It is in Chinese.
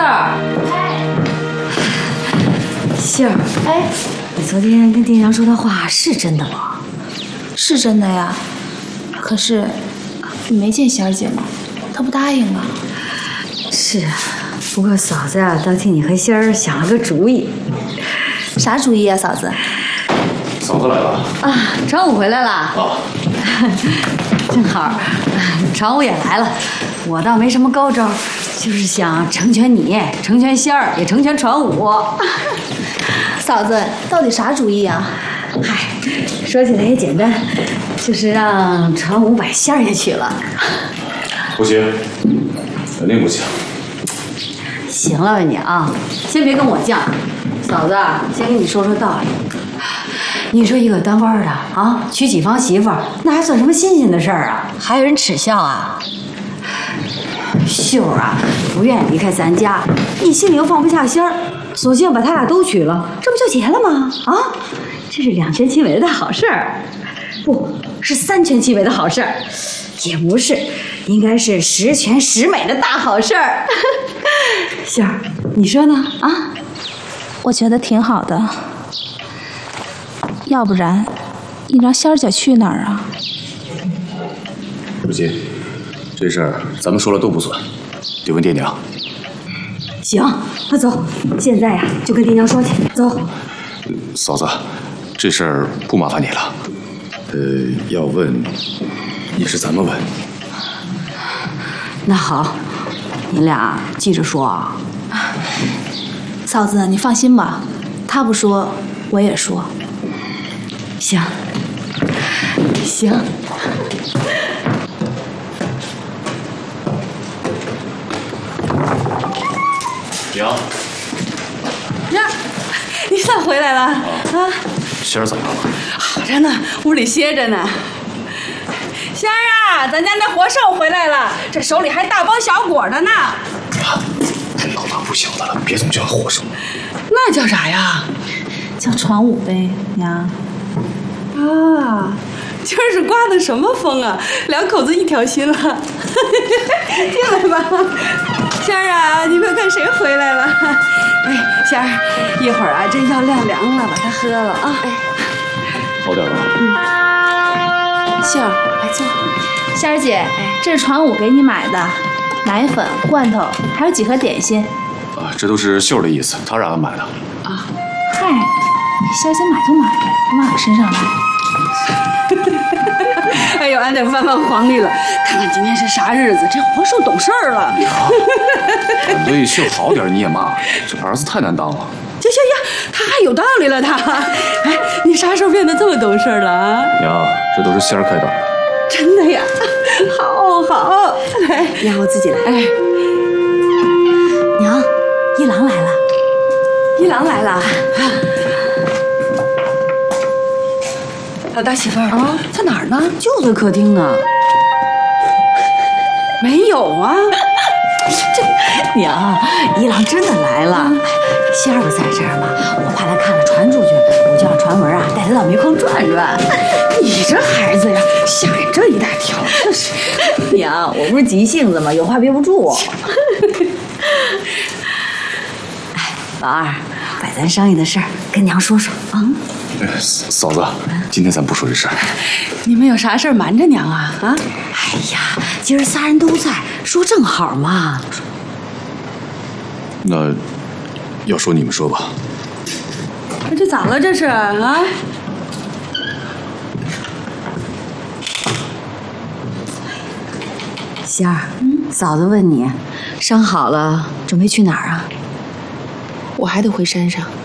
杏儿，杏儿， 哎， 你昨天跟店长说的话是真的吗？ 是真的呀。可是你没见仙儿姐吗？她不答应啊。 是啊，不过嫂子啊，倒替你和杏儿想了个主意。 啥主意啊，嫂子？ 嫂子来了啊，传武回来了。 啊， 正好，传武也来了。我倒没什么高招，就是想成全你，成全仙儿，也成全传武。 嫂子，到底啥主意啊？ 嗨，说起来也简单，就是让传武把仙儿也娶了。 不行，肯定不行。 行了吧你啊，先别跟我犟。嫂子，先跟你说说道理。你说一个当官的啊，娶几房媳妇儿，那还算什么新鲜的事儿啊？还有人耻笑啊？秀儿啊，不愿意离开咱家，你心里又放不下仙儿，索性把他俩都娶了，这不就结了吗？啊，这是2全其美的大好事儿，不是3全其美的好事儿，也不是，应该是10全10美的大好事儿。秀儿，你说呢？啊？ 我觉得挺好的。要不然，你让仙儿姐去哪儿啊？ 如今，这事儿咱们说了都不算，得问爹娘。 行，那走，现在呀就跟爹娘说去。走。 嫂子，这事儿不麻烦你了。要问，也是咱们问。 那好，你俩记着说啊。 嫂子，你放心吧，他不说，我也说。 行，行。 娘， 呀，你算回来了啊？ 仙儿怎么样了？ 好着呢，屋里歇着呢。仙儿啊，咱家那活兽回来了，这手里还大包小裹的呢。 娘，这老大不小的了，别总叫活兽。 那叫啥呀？ 叫传武呗，娘。 啊，今儿是刮的什么风啊？2口子一条心了。进来吧，仙儿啊，你快看谁回来了？哎，仙儿，一会儿啊，这药晾凉了，把它喝了啊。哎， 好点了。 杏儿，来坐。仙儿姐，这是传武给你买的，奶粉、罐头，还有几盒点心。 啊，这都是秀儿的意思，她让俺买的。 啊，嗨，仙儿姐买就买呗，往我身上来。 哎呦，俺得翻翻黄历了，看看今天是啥日子。这活兽懂事儿了。 俺对秀好点你也骂，这儿子太难当了。 行，他还有道理了他。哎，你啥时候变得这么懂事了啊？ 娘，这都是仙儿开导的。 真的呀，好，来，娘我自己来。哎，娘，一郎来了，一郎来了。老大媳妇儿啊，在哪儿呢？就在客厅呢。没有啊。这娘，一郎真的来了。仙儿不在这儿吗？我怕他看了传出去，我就让传文啊带他到煤矿转转。你这孩子呀，吓人这一大跳。这是娘，我不是急性子吗？有话憋不住。哎，老二，把咱商议的事儿跟娘说说啊。 嫂子，今天咱不说这事儿。 你们有啥事儿瞒着娘啊？啊？哎呀，今儿仨人都在，说正好嘛。 那要说你们说吧。 这咋了？这是啊？仙儿，嫂子问你，伤好了准备去哪儿啊？ 我还得回山上。